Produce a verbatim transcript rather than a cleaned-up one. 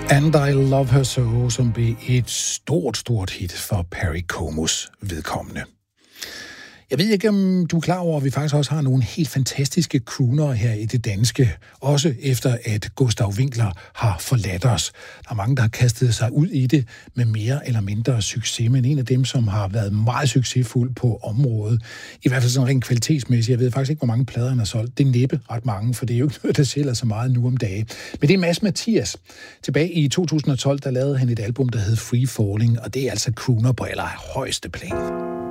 And I Love Her So, som blev et stort, stort hit for Perry Comos vedkommende. Jeg ved ikke, om du er klar over, at vi faktisk også har nogle helt fantastiske croonere her i det danske, også efter at Gustav Winckler har forladt os. Der er mange, der har kastet sig ud i det med mere eller mindre succes, men en af dem, som har været meget succesfuld på området, i hvert fald sådan rent kvalitetsmæssigt, jeg ved faktisk ikke, hvor mange plader han har solgt, det er næppe ret mange, for det er jo ikke noget, der sælger så meget nu om dagen. Men det er Mads Mathias. Tilbage i to tusind og tolv, der lavede han et album, der hed Free Falling, og det er altså crooner på allerhøjeste plan.